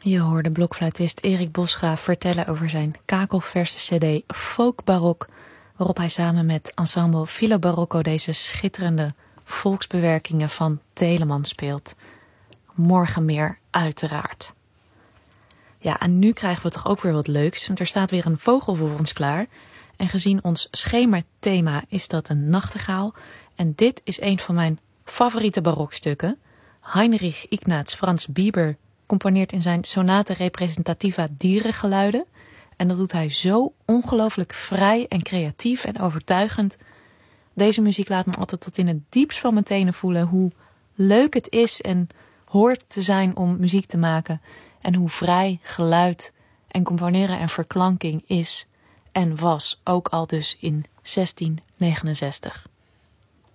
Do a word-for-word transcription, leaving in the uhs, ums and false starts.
Je hoorde blokfluitist Erik Bosgraaf vertellen over zijn kakelverse cd Folk Barok, waarop hij samen met ensemble Filo Barocco deze schitterende volksbewerkingen van Telemann speelt. Morgen meer, uiteraard. Ja, en nu krijgen we toch ook weer wat leuks, want er staat weer een vogel voor ons klaar. En gezien ons schemathema is dat een nachtegaal. En dit is een van mijn favoriete barokstukken. Heinrich Ignaz Franz Bieber componeert in zijn Sonate Representativa dierengeluiden. En dat doet hij zo ongelooflijk vrij en creatief en overtuigend. Deze muziek laat me altijd tot in het diepst van mijn tenen voelen hoe leuk het is en hoort te zijn om muziek te maken. En hoe vrij geluid en componeren en verklanking is en was, ook al dus in zestien negenenzestig.